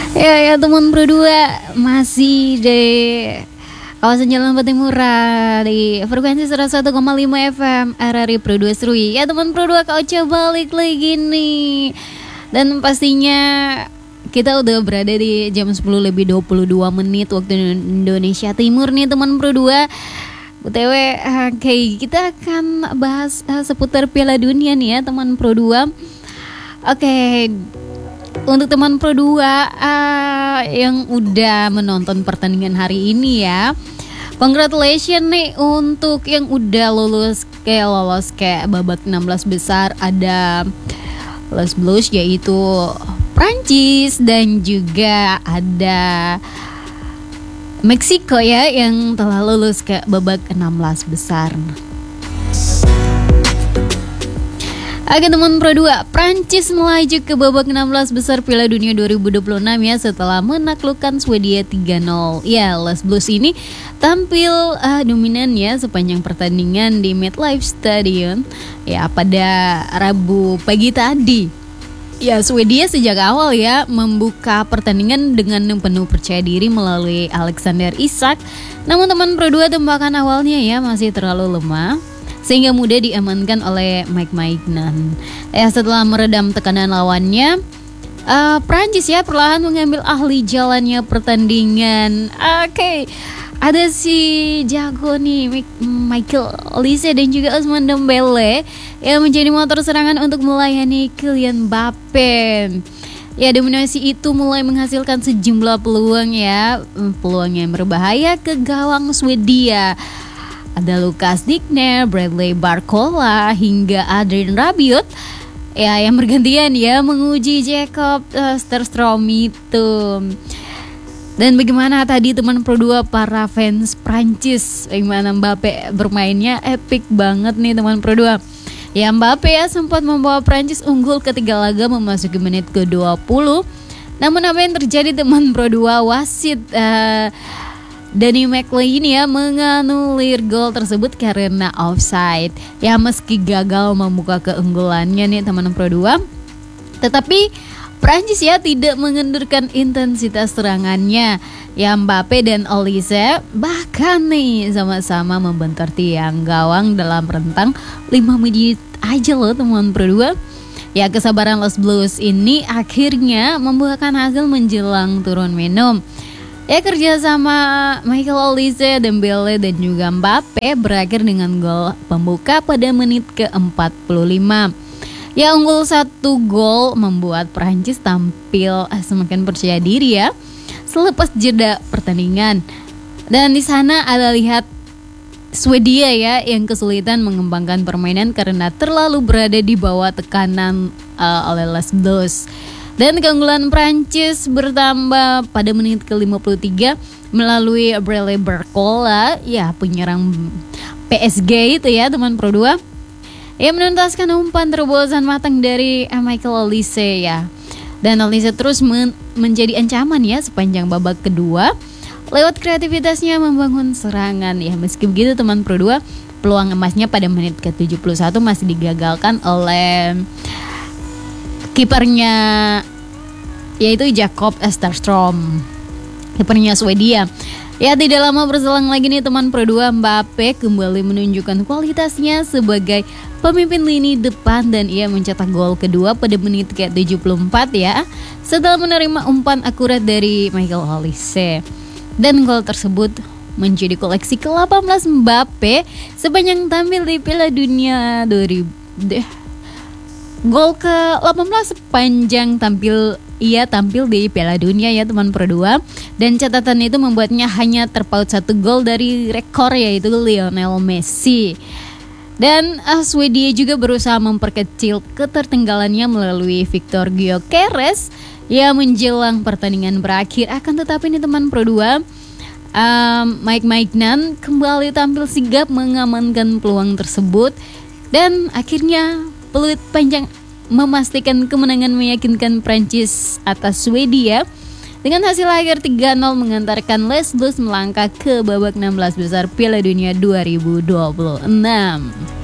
Ya teman berdua masih di kawasan Jalan Patimura di frekuensi 101,5 FM RRI Pro 2 Serui. Ya teman Pro 2 kau coba balik lagi nih. Dan pastinya kita udah berada di jam 10 lebih 22 menit waktu Indonesia Timur nih teman Pro 2. BTW kayak kita akan bahas seputar Piala Dunia nih ya teman Pro 2. Oke, untuk teman Pro 2 yang udah menonton pertandingan hari ini ya, congratulations nih untuk yang udah lolos kayak babak 16 besar. Ada Les Blues yaitu Prancis dan juga ada Meksiko ya yang telah lolos ke babak 16 besar. Oke teman Pro 2, Prancis melaju ke babak 16 besar Piala Dunia 2026 ya setelah menaklukkan Swedia 3-0. Ya, Les Blues ini tampil dominan ya sepanjang pertandingan di MetLife Stadium ya pada Rabu pagi tadi. Ya, Swedia sejak awal ya membuka pertandingan dengan penuh percaya diri melalui Alexander Isak. Namun teman Pro 2, tembakan awalnya ya masih terlalu lemah sehingga mudah diamankan oleh Mike Maignan. Setelah meredam tekanan lawannya, Prancis ya perlahan mengambil alih jalannya pertandingan. Oke, ada si jago nih Michael Olise dan juga Ousmane Dembele yang menjadi motor serangan untuk melayani Kylian Mbappe. Ya, dominasi itu mulai menghasilkan sejumlah peluang ya, peluang yang berbahaya ke gawang Swedia. Ada Lucas Digne, Bradley Barcola hingga Adrien Rabiot ya yang bergantian ya menguji Jacob Sterstrom itu. Dan bagaimana tadi teman Pro 2 para fans Prancis, bagaimana Mbappe bermainnya epic banget nih teman Pro 2. Ya Mbappe ya sempat membawa Prancis unggul ketiga laga memasuki menit ke-20. Namun apa yang terjadi teman Pro 2, wasit Danny McLean ya menganulir gol tersebut karena offside. Ya meski gagal membuka keunggulannya nih teman Pro 2, tetapi Prancis ya tidak mengendurkan intensitas serangannya. Ya Mbappe dan Olise bahkan nih sama-sama membentur tiang gawang dalam rentang 5 menit aja loh teman Pro 2. Ya kesabaran Les Blues ini akhirnya membuahkan hasil menjelang turun minum. Ya kerja sama Michael Olise, Dembele dan juga Mbappe berakhir dengan gol pembuka pada menit ke-45. Ya unggul 1 gol membuat Prancis tampil semakin percaya diri ya selepas jeda pertandingan. Dan di sana ada lihat Swedia ya yang kesulitan mengembangkan permainan karena terlalu berada di bawah tekanan oleh Les Blues. Dan keunggulan Prancis bertambah pada menit ke-53 melalui Bradley Barcola, ya penyerang PSG itu ya teman Pro 2. Ia menuntaskan umpan terobosan matang dari Michael Olise ya. Dan Olise terus menjadi ancaman ya sepanjang babak kedua lewat kreativitasnya membangun serangan ya. Meski begitu teman Pro 2, peluang emasnya pada menit ke-71 masih digagalkan oleh kipernya yaitu Jacob Sterstrom, kipernya Swedia. Ya tidak lama berselang lagi nih teman Pro 2, Mbappe kembali menunjukkan kualitasnya sebagai pemimpin lini depan dan ia mencetak gol kedua pada menit ke-74 ya setelah menerima umpan akurat dari Michael Olise. Dan gol tersebut menjadi koleksi ke-18 Mbappe sepanjang tampil di Piala Dunia 2000. Gol ke-18 sepanjang ia tampil di Piala Dunia ya teman Pro 2. Dan catatan itu membuatnya hanya terpaut 1 gol dari rekor yaitu Lionel Messi. Dan Swedia juga berusaha memperkecil ketertinggalannya melalui Victor Gyökeres ya menjelang pertandingan berakhir. Akan tetapi ini teman Pro 2, Mike Maignan kembali tampil sigap mengamankan peluang tersebut. Dan akhirnya peluit panjang memastikan kemenangan meyakinkan Prancis atas Swedia dengan hasil akhir 3-0 mengantarkan Les Blues melangkah ke babak 16 besar Piala Dunia 2026.